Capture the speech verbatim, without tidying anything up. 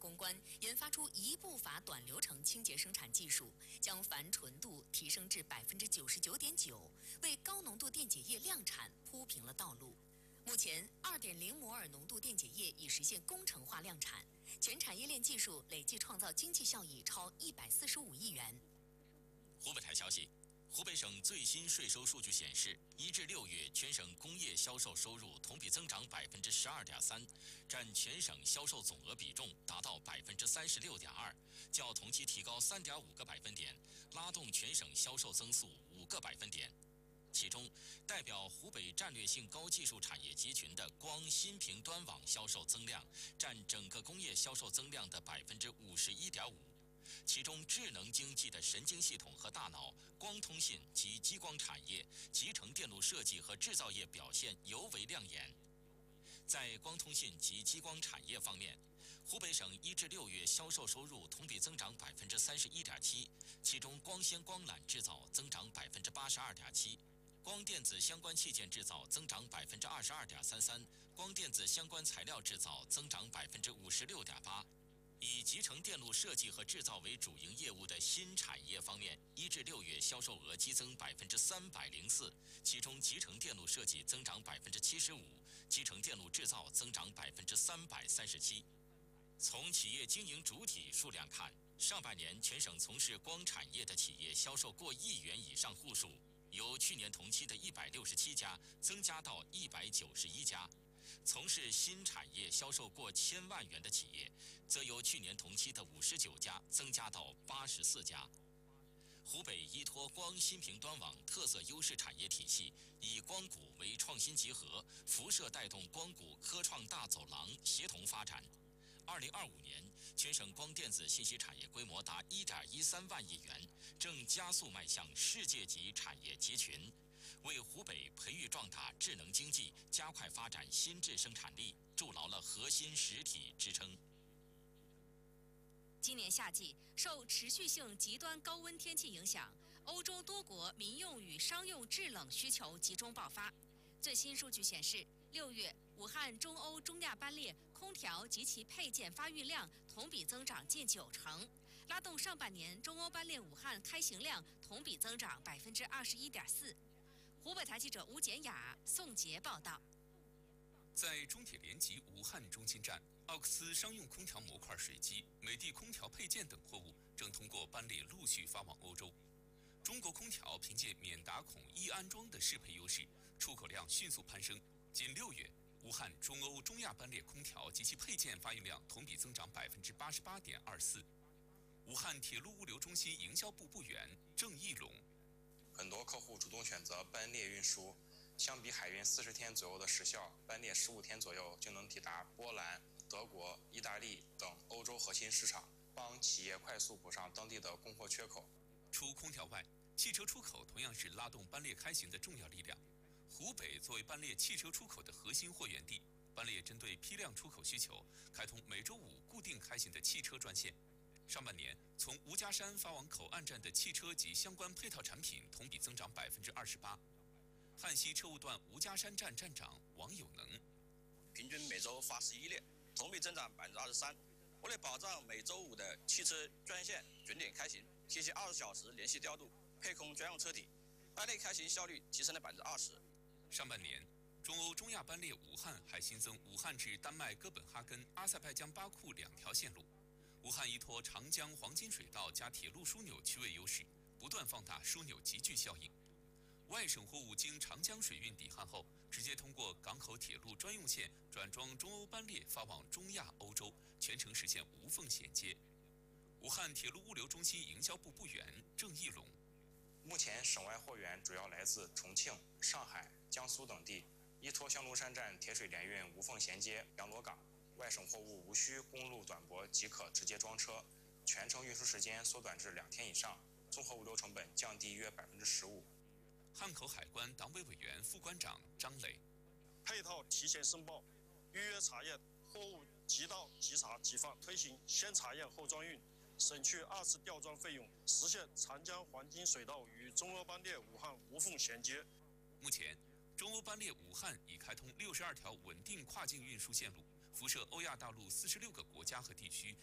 攻关，研发出一步法短流程清洁生产技术，将矾纯度提升至百分之九十九点九，为高浓度电解液量产铺平了道路。目前，二点零摩尔浓度电解液已实现工程化量产，全产业链技术累计创造经济效益超一百四十五亿元。 湖北台消息。湖北省最新税收数据显示，一至六月全省工业销售收入同比增长百分之十二点三，占全省销售总额比重达到百分之三十六点二，较同期提高三点五个百分点，拉动全省销售增速五个百分点。其中，代表湖北战略性高技术产业集群的光新频端网销售增量占整个工业销售增量的百分之五十一点五。其中，智能经济的神经系统和大脑、光通信及激光产业、集成电路设计和制造业表现尤为亮眼。在光通信及激光产业方面，湖北省一至六月销售收入同比增长百分之三十一点七，其中光纤光缆制造增长百分之八十二点七。光电子相关器件制造增长百分之二十二点三三，光电子相关材料制造增长百分之五十六点八。以集成电路设计和制造为主营业务的新产业方面，一至六月销售额激增百分之三百零四，其中集成电路设计增长百分之七十五，集成电路制造增长百分之三百三十七。从企业经营主体数量看，上半年全省从事光产业的企业销售过亿元以上户数，由去年同期的一百六十七家增加到一百九十一家。从事新产业销售过千万元的企业，则由去年同期的五十九家增加到八十四家。湖北依托光新频端网特色优势产业体系，以光谷为创新集合，辐射带动光谷科创大走廊协同发展。二零二五年，全省光电子信息产业规模达一点一三万亿元，正加速迈向世界级产业集群。为湖北培育壮大智能经济、加快发展新质生产力筑牢了核心实体支撑。 今年夏季，受持续性极端高温天气影响，欧洲多国民用与商用制冷需求集中爆发。最新数据显示，六月武汉中欧中亚班列空调及其配件发运量同比增长近九成，拉动上半年中欧班列武汉开行量同比增长百分之二十一点四。湖北台记者吴简雅、宋杰报道。 在中铁联集武汉中心站，奥克斯商用空调模块水机、美的空调配件等货物正通过班列陆续发往欧洲。中国空调凭借免打孔、易安装的适配优势，出口量迅速攀升。仅六月，武汉中欧中亚班列空调及其配件发运量同比增长百分之八十八点二四。武汉铁路物流中心营销部部员郑义龙。 很多客户主动选择班列运输，相比海运四十天左右的时效，班列十五天左右就能抵达波兰、德国、意大利等欧洲核心市场，帮企业快速补上当地的供货缺口。 除空调外，汽车出口同样是拉动班列开行的重要力量。湖北作为班列汽车出口的核心货源地，班列针对批量出口需求，开通每周五固定开行的汽车专线。上半年，从吴家山发往口岸站的汽车及相关配套产品同比增长百分之二十八。汉西车务段吴家山站站长王有能， 平均每周发十一列，同比增长百分之二十三。为了保障每周五的汽车专线准点开行，提前二十小时联系调度，配空专用车体，班列开行效率提升了百分之二十。 上半年，中欧中亚班列武汉还新增武汉至丹麦哥本哈根、阿塞拜疆巴库两条线路。武汉依托长江黄金水道加铁路枢纽区位优势，不断放大枢纽集聚效应。外省货物经长江水运抵汉后，直接通过港口铁路专用线转装中欧班列发往中亚、欧洲，全程实现无缝衔接。武汉铁路物流中心营销部部员郑义龙， 目前省外货源主要来自重庆、上海、江苏等地，依托香炉山站铁水联运无缝衔接阳罗港，外省货物无需公路短驳即可直接装车，全程运输时间缩短至两天以上，综合物流成本降低约百分之十五。 汉口海关党委委员副关长张磊， 配套提前申报、预约查验，货物即到即查即放，推行先查验后装运，省去二次吊装费用，实现长江黄金水道与中欧班列武汉无缝衔接。 目前，中欧班列武汉已开通六十二条稳定跨境运输线路，辐射欧亚大陆四十六个国家和地区